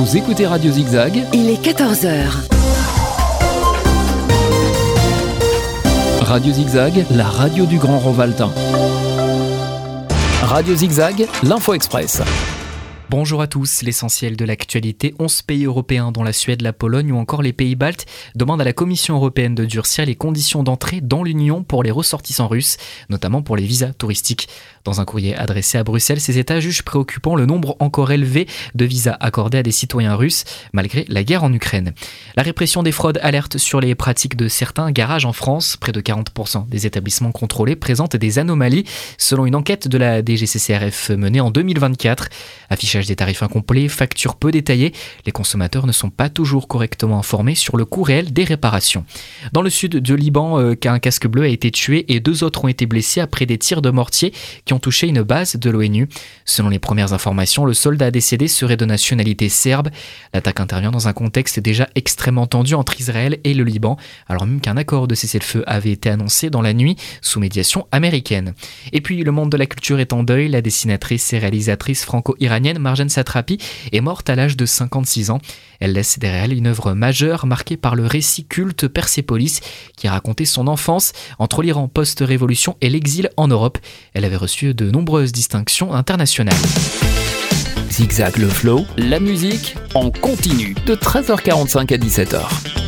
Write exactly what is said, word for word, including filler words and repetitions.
Vous écoutez Radio Zigzag. Il est quatorze heures. Radio Zigzag, la radio du Grand Rovaltain. Radio Zigzag, l'Info Express. Bonjour à tous, l'essentiel de l'actualité. onze pays européens dont la Suède, la Pologne ou encore les pays baltes demandent à la Commission européenne de durcir les conditions d'entrée dans l'Union pour les ressortissants russes, notamment pour les visas touristiques. Dans un courrier adressé à Bruxelles, ces États jugent préoccupant le nombre encore élevé de visas accordés à des citoyens russes, malgré la guerre en Ukraine. La répression des fraudes alerte sur les pratiques de certains garages en France. Près de quarante pour cent des établissements contrôlés présentent des anomalies, selon une enquête de la D G C C R F menée en deux mille vingt-quatre. Affichage des tarifs incomplets, factures peu détaillées, les consommateurs ne sont pas toujours correctement informés sur le coût réel des réparations. Dans le sud du Liban, euh, un casque bleu a été tué et deux autres ont été blessés après des tirs de mortier qui ont touché une base de l'ONU. Selon les premières informations, le soldat décédé serait de nationalité serbe. L'attaque intervient dans un contexte déjà extrêmement tendu entre Israël et le Liban, alors même qu'un accord de cessez-le-feu avait été annoncé dans la nuit sous médiation américaine. Et puis le monde de la culture est en deuil. La dessinatrice et réalisatrice franco-iranienne Marjane Satrapi est morte à l'âge de cinquante-six ans. Elle laisse derrière elle une œuvre majeure marquée par le récit culte Persépolis qui racontait son enfance entre l'Iran post-révolution et l'exil en Europe. Elle avait reçu de nombreuses distinctions internationales. Zigzag le flow, la musique en continu de treize heures quarante-cinq à dix-sept heures.